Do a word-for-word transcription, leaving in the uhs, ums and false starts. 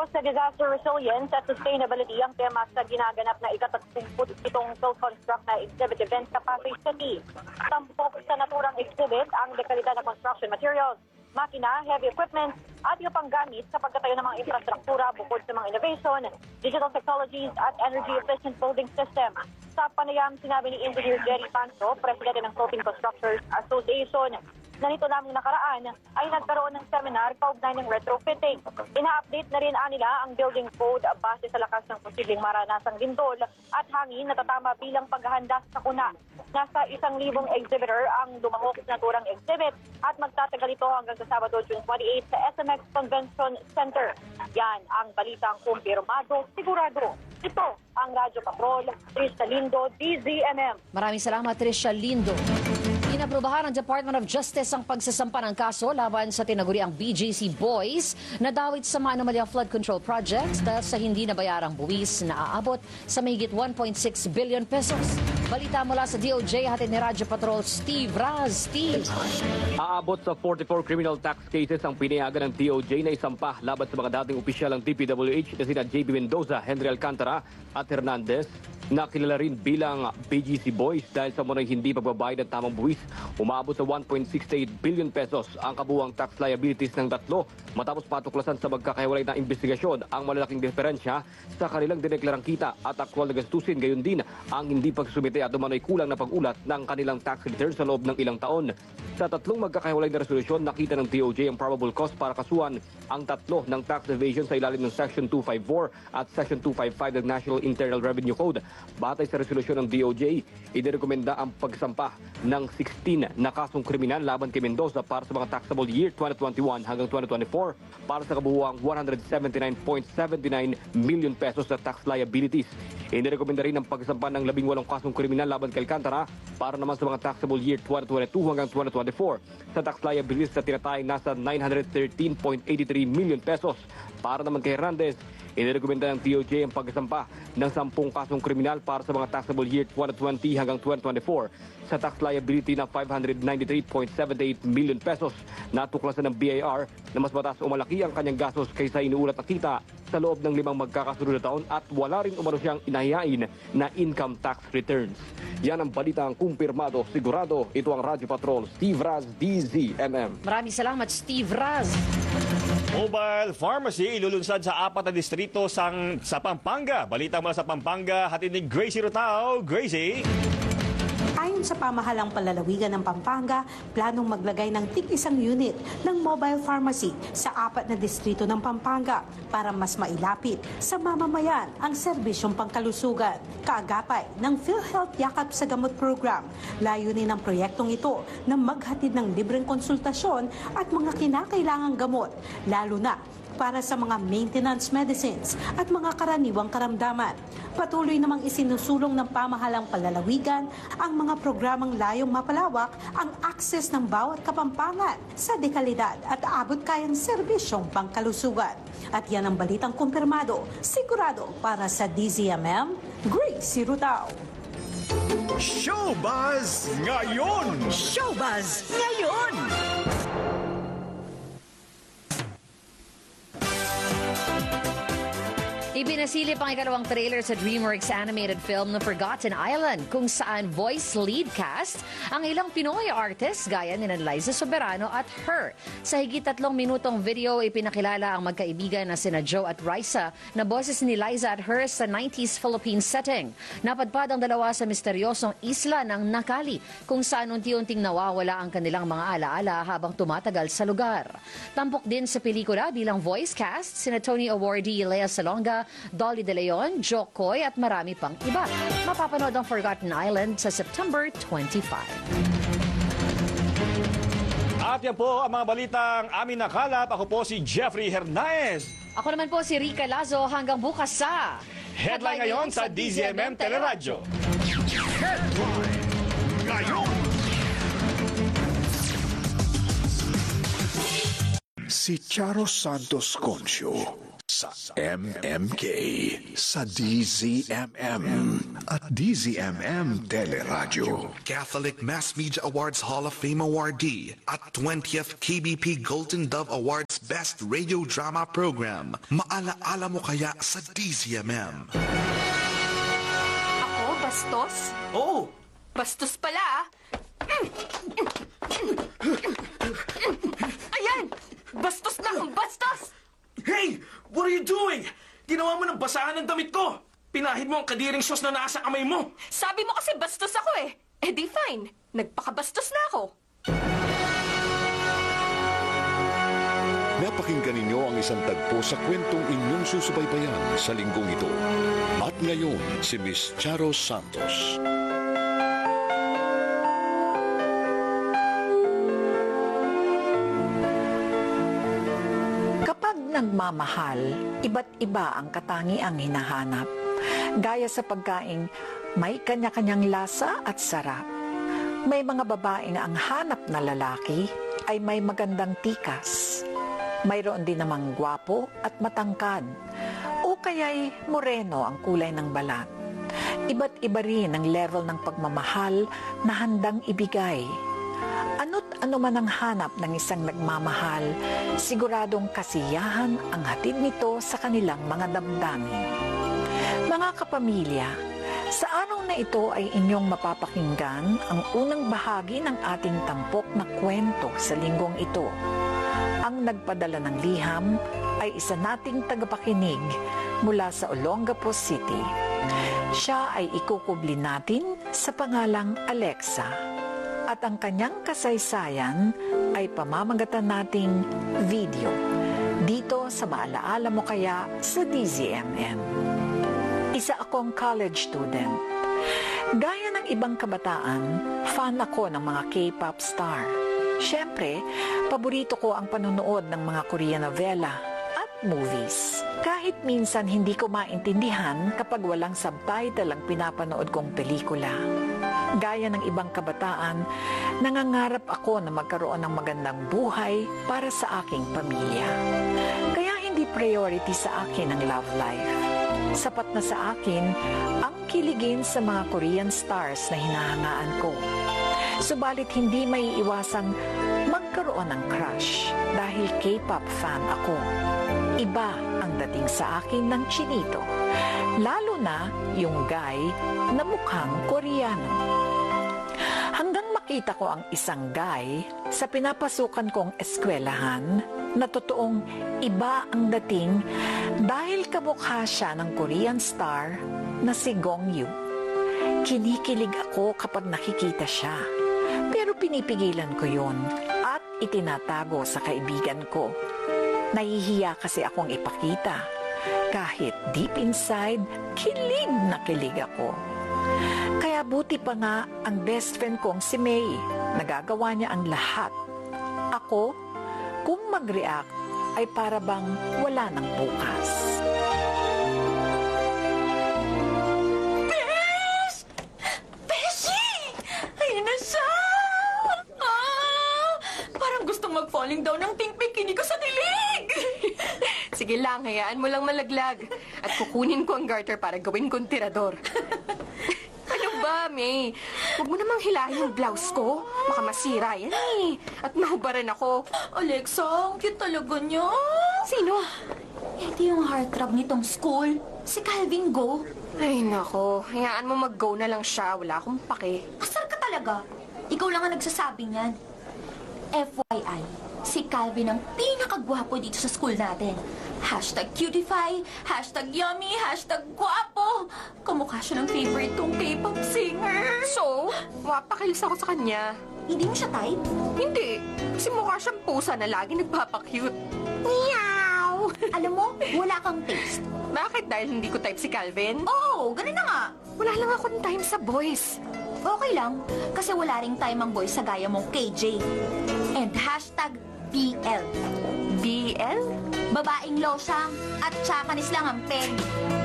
sa disaster resilience at sustainability ang tema sa ginaganap na ikatatlumput-pitong self-construct na exhibit event sa Pasay City. Tampok sa naturang exhibit ang dekalidad na construction materials, makina, heavy equipment at iba pang gamit sa pagtatayo ng mga infrastruktura bukod sa mga innovation, digital technologies at energy-efficient building system. Sa panayam, sinabi ni Engineer Jerry Panso, Presidente ng Philippine Constructors Association, na nito lamang nakaraan ay nagkaroon ng seminar kaugnay ng retrofitting. Ina-update na rin nila ang building code base sa lakas ng posibleng maranasang lindol at hangin na tatama bilang paghahanda sa sakuna. Nasa isang libong exhibitor ang lumahok sa naturang exhibit at magtatagal ito hanggang sa Sabado, June twenty-eighth sa S M X Convention Center. Yan ang balitang kumpirmado, sigurado. Ito ang Radyo Patrol, Trisha Lindo, D Z M M. Maraming salamat, Trisha Lindo. Inaprubahan ng Department of Justice ang pagsasampa ng kaso laban sa tinaguriang B J C Boys na dawit sa mga anomalya flood control projects dahil sa hindi nabayarang buwis na aabot sa mahigit one point six billion pesos. Balita mula sa D O J, hatid ni Radyo Patrol Steve Raz. Steve. Aabot sa forty-four criminal tax cases ang pinayagan ng D O J na isampa laban sa mga dating opisyal ng D P W H na sina J B Mendoza, Henry Alcantara at Hernandez, na kilala rin bilang B G C Boys dahil sa munay hindi pagbabayad ng tamang buwis. Umaabot sa one point six eight billion pesos ang kabuuang tax liabilities ng tatlo matapos patuklasan sa magkakahiwalay na investigasyon ang malalaking diferensya sa kanilang dineklarang kita at aktwal na gastusin, gayon din ang hindi pagsumite at umano'y kulang na pag-ulat ng kanilang tax returns sa loob ng ilang taon. Sa tatlong magkakahiwalay na resolusyon, nakita ng D O J ang probable cause para kasuhan ang tatlo ng tax evasion sa ilalim ng Section two fifty-four at Section two fifty-five ng National Internal Revenue Code. Batay sa resolusyon ng D O J, inirekomenda ang pagsampa ng sixteen na kasong kriminal laban kay Mendoza para sa mga taxable year twenty twenty-one hanggang twenty twenty-four para sa kabuuang one hundred seventy-nine point seven nine million pesos na tax liabilities. Inirekomenda rin ang pagsampa ng labing walong kasong kriminal laban kay Alcantara para naman sa mga taxable year twenty twenty-two hanggang twenty twenty-four sa tax liabilities na tinatayang nasa nine hundred thirteen point eight three million pesos. Para naman kay Hernandez, inirekomenda ng D O J ang pagsampa ng sampung kasong kriminal para sa mga taxable year twenty twenty hanggang twenty twenty-four sa tax liability na five hundred ninety-three point seven eight million pesos. Natuklasan ng B I R na mas mataas o malaki ang kanyang gastos kaysa inuulat na kita sa loob ng limang magkakasunod na taon at wala rin umano siyang inahiyain na income tax returns. Yan ang balitang kumpirmado, sigurado. Ito ang Radyo Patrol, Steve Raz, D Z M M. Maraming salamat, Steve Raz. Mobile Pharmacy ilulunsad sa apat na distrito sang, sa Pampanga. Balita mula sa Pampanga, hatid ni Gracie Rutao. Gracie. Ayon sa pamahalang palalawigan ng Pampanga, planong maglagay ng tig-isang unit ng mobile pharmacy sa apat na distrito ng Pampanga para mas mailapit sa mamamayan ang serbisyong pangkalusugan. Kaagapay ng PhilHealth Yakap sa Gamot Program. Layunin ng proyektong ito na maghatid ng libreng konsultasyon at mga kinakailangang gamot, lalo na para sa mga maintenance medicines at mga karaniwang karamdaman. Patuloy namang isinusulong ng pamahalang palalawigan ang mga programang layong mapalawak ang akses ng bawat kapampangan sa dekalidad at abot kayang serbisyong pangkalusugan. At yan ang balitang kumpirmado, sigurado para sa D Z M M, Gracie Rutao. Showbuzz ngayon! Showbuzz ngayon! Ibinasilip ang ikalawang trailer sa DreamWorks animated film na Forgotten Island, kung saan voice lead cast ang ilang Pinoy artists gaya ni Liza Soberano at Her. Sa higit tatlong minutong video, ipinakilala ang magkaibigan na sina Joe at Raisa na boses ni Liza at Her sa nineties Philippine setting. Napadpad ang dalawa sa misteryosong isla ng Nakali, kung saan unti-unting nawawala ang kanilang mga alaala habang tumatagal sa lugar. Tampok din sa pelikula bilang voice cast sina Tony awardee Lea Salonga, Dolly De Leon, Joe Coy at marami pang iba. Mapapanood ang Forgotten Island sa September twenty-five. At yan po ang mga balitang amin nakalap. Ako po si Jeffrey Hernandez. Ako naman po si Rica Lazo, hanggang bukas sa Headline ngayon sa D Z M M Teleradyo. Headline ngayon! Si Charo Santos Concio Sa M M K, sa D Z M M, at D Z M M Teleradyo. Catholic Mass Media Awards Hall of Fame awardee at twentieth K B P Golden Dove Awards Best Radio Drama Program. Maalaala mo kaya sa D Z M M? Ako, bastos? Oh! Bastos pala, ah. Ayan! Bastos na akong bastos! Hey! What are you doing? Ginawa mo ng basahan ng damit ko. Pinahid mo ang kadiring sauce na nasa kamay mo. Sabi mo kasi bastos ako eh. Eh di fine. Nagpakabastos na ako. Napakinggan ninyo ang isang tagpo sa kwentong inyong susubaybayan sa linggong ito. At ngayon, si Miss Charo Santos. Kapag nagmamahal, iba't iba ang katangiang hinahanap. Gaya sa pagkaing may kanya-kanyang lasa at sarap. May mga babaeng ang hanap na lalaki ay may magandang tikas. Mayroon din namang gwapo at matangkad. O kaya'y moreno ang kulay ng balat. Iba't iba rin ang level ng pagmamahal na handang ibigay. Ano't ano man ang hanap ng isang nagmamahal, siguradong kasiyahan ang hatid nito sa kanilang mga damdamin. Mga kapamilya, sa araw na ito ay inyong mapapakinggan ang unang bahagi ng ating tampok na kwento sa linggong ito. Ang nagpadala ng liham ay isa nating tagapakinig mula sa Olongapo City. Siya ay ikukubli natin sa pangalang Alexa. At ang kanyang kasaysayan ay pamamagatan nating video dito sa Maalaala Mo Kaya sa D Z M M. Isa akong college student. Gaya ng ibang kabataan, fan ako ng mga K-pop star. Siyempre, paborito ko ang panonood ng mga Korean novela at movies. Kahit minsan hindi ko maintindihan kapag walang subtitle ang pinapanood kong pelikula. Gaya ng ibang kabataan, nangangarap ako na magkaroon ng magandang buhay para sa aking pamilya. Kaya hindi priority sa akin ang love life. Sapat na sa akin ang kiligin sa mga Korean stars na hinahangaan ko. Subalit hindi may iwasang magkaroon ng crush dahil K-pop fan ako. Iba ang dating sa akin ng chinito, lalo na yung guy na mukhang Koreano. Hanggang makita ko ang isang guy sa pinapasukan kong eskwelahan na totoong iba ang dating dahil kamukha siya ng Korean star na si Gong Yoo. Kinikilig ako kapag nakikita siya, pero pinipigilan ko yun at itinatago sa kaibigan ko. Nahihiya kasi akong ipakita. Kahit deep inside, kilig na kilig ako. Kaya buti pa nga ang best friend kong si May. Nagagawa niya ang lahat. Ako, kung mag-react, ay para bang wala ng bukas. Besh! Beshi! Ayun na siya! Ah! Parang gustong mag-falling down ng pink bikini ko sa dilig! Sige lang, hayaan mo lang malaglag. At kukunin ko ang garter para gawin kong tirador. Ano ba, May? Huwag mo namang hilahin yung blouse ko. Baka masira yan eh. At mahubaran ako. Alexa, ang cute talaga niya. Sino? Hindi yung heartthrob nitong school. Si Calvin Go. Ay, nako. Hayaan mo mag-go na lang siya. Wala akong pake. Asar ka talaga. Ikaw lang ang nagsasabi niyan. F Y I, si Calvin ang pinakagwapo dito sa school natin. Hashtag cutify, hashtag yummy, hashtag guwapo. Kamukha siya ng favorite kong K-pop singer. So, mapakilis ako sa kanya. Hindi mo siya type? Hindi. Kasi mukha siyang pusa na lagi nagpapakute. Meow! Alam mo, wala kang taste. Bakit? Dahil hindi ko type si Calvin? Oo, ganun na nga. Wala lang akong time sa boys. Okay lang, kasi wala ring time ang boys sa gaya mong K J. And hashtag B L. B L? Babaeng losang at tsakanis lang ang peg.